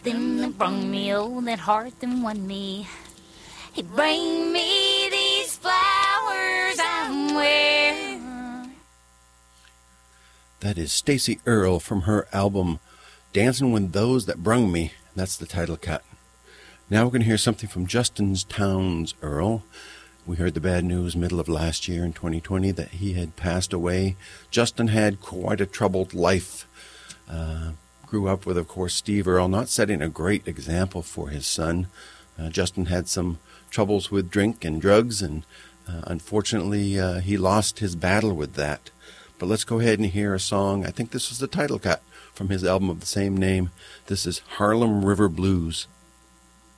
them that brung me, oh, that heart them won me. He bring me these flowers I'm wearing. That is Stacey Earle from her album Dancing with Those That Brung Me. That's the title cut. Now we're going to hear something from Justin Townes Earle. We heard the bad news middle of last year in 2020 that he had passed away. Justin had quite a troubled life. Grew up with, of course, Steve Earle, not setting a great example for his son. Justin had some troubles with drink and drugs, and unfortunately he lost his battle with that. But let's go ahead and hear a song. I think this was the title cut from his album of the same name. This is Harlem River Blues.